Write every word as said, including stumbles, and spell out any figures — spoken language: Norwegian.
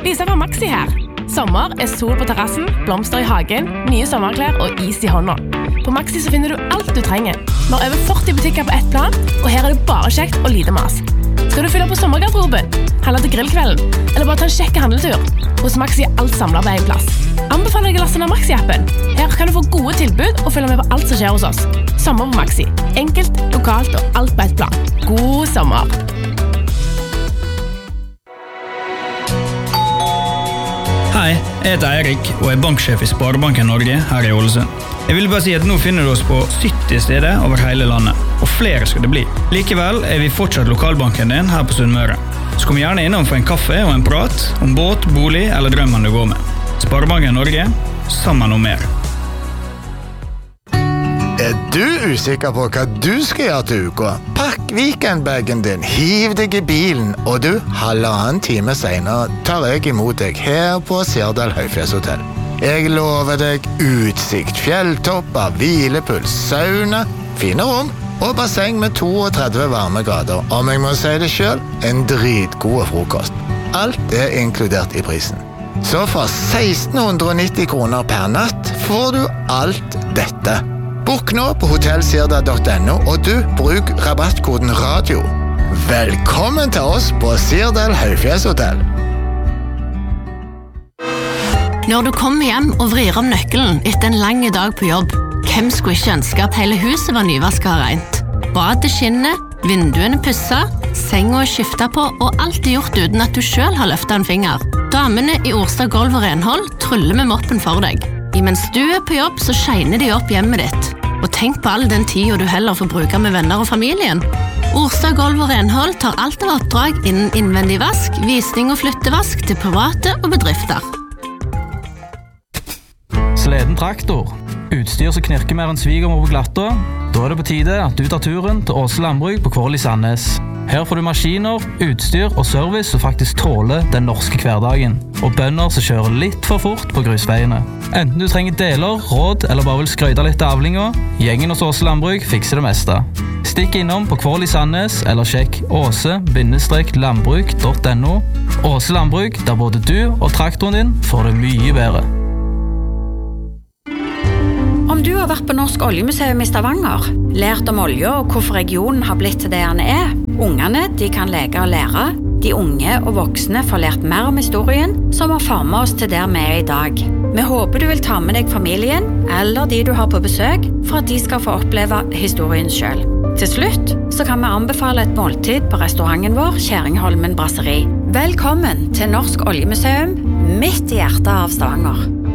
Lisa fra Maxi her. Sommer er sol på terrassen, blomster i hagen, nye sommerklær og is i hånda. På Maxi så finner du alt du trenger. Vi har over førti butikker på ett plan, og her er det bare kjekt og lite mas. Skal du fylle på sommergarderoben, handle til grillkvelden, eller bare ta en kjekk handletur? Hos Maxi er alt samlet på en plass. Anbefaler deg å laste ned Maxi-appen. Her kan du få gode tilbud og følge med på alt som skjer hos oss. Sommer på Maxi. Enkelt, lokalt og alt på ett plan. God sommer! Hei, jeg heter Eirik og er banksjef i Sparebanken Norge her i Ålesund. Jeg vil bare si at nå finner du oss på sytti steder over hele landet, og flere skal det bli. Likevel er vi fortsatt lokalbanken din her på Sunnmøre. Så kom gjerne innom for en kaffe og en prat om båt, bolig eller drømmen du går med. Sparebanken Norge, sammen om mer. Er du usikker på hva du skal gjøre til uka? Pakk weekendbagen din, hiv deg i bilen, og du, halvannen time senere, tar jeg imot deg her på Sirdal Høyfjellshotell. Jeg lover deg utsikt, fjelltopper, hvilepuls, sauna, fine rom og basseng med trettito varme grader. Om jeg må si det selv, en dritgod frokost. Alt er inkludert i prisen. Så for seksten nitti kroner per natt får du alt dette. Bok nå på hotell sirdal punktum no, og du, bruk rabattkoden radio. Velkommen til oss på Sirdal Høyfjellshotell. Når du kommer hjem og vrir om nøkkelen etter en lang dag på jobb, hvem skulle ikke ønske at hele huset var nyvasket og rent? Badet skinner, vinduene pusset, senga er skiftet på, og alt er gjort uten at du selv har løftet en finger. Damene i Orstad Gulv og Renhold tryller med moppen for deg. Imens du er på jobb, så skjeiner de opp hjemmet ditt. Og tenk på all den tiden du heller får bruke med venner og familien. Orstad Gulv og Renhold tar alt av oppdrag innen innvendig vask, visning og flyttevask til private og bedrifter. Sleden traktor. Utstyr som knirker mer enn svigermor på glatta. Da er det på tide at du tar turen til Åse Landbruk på Kårl i Sandnes. Her får du maskiner, utstyr og service som faktisk tåler den norske hverdagen. Og bønder som kjører litt for fort på grusveiene. Enten du trenger deler, råd eller bare vil skrøyte litt av avlinga, gjengen hos Åse Landbruk fikser det meste. Stikk innom på Kårl i Sandnes eller sjekk åse landbruk punktum no. Åse Landbruk, der både du og traktoren din får det mye bedre. Om du har vært på Norsk Oljemuseum i Stavanger, lært om olje og hvorfor regionen har blitt til det den er, ungene de kan leke og lære, de unge og voksne får lært mer om historien som har formet oss til der vi er i dag. Vi håper du vil ta med deg familien eller de du har på besøk for at de skal få oppleve historien selv. Til slutt så kan vi anbefale et måltid på restauranten vår, Kjæringholmen Brasseri. Velkommen til Norsk Oljemuseum, midt i hjertet av Stavanger.